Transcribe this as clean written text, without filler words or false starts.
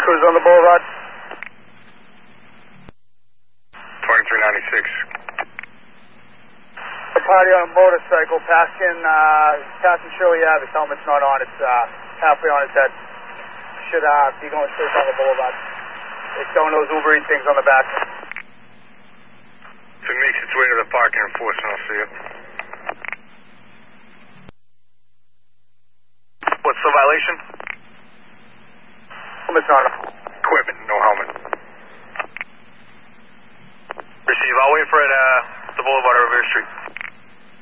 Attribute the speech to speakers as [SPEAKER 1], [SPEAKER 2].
[SPEAKER 1] Cruise on the boulevard.
[SPEAKER 2] 2396.
[SPEAKER 1] A party on a motorcycle passing Shirley Ave. His helmet's not on. It's halfway on his head. Should be going straight down the boulevard. It's showing those Uber Eats things on the back.
[SPEAKER 2] If it makes its way to the parking enforcement, I'll see it. What's the violation?
[SPEAKER 1] Helmet's on.
[SPEAKER 2] Equipment, no helmet. Receive, I'll wait for it at the boulevard or Revere Street.